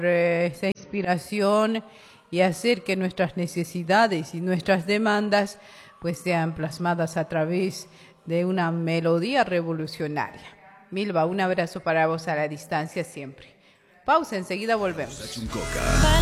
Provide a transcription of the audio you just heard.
esa inspiración y hacer que nuestras necesidades y nuestras demandas pues sean plasmadas a través de una melodía revolucionaria. Milva, un abrazo para vos a la distancia siempre. Pausa, enseguida volvemos.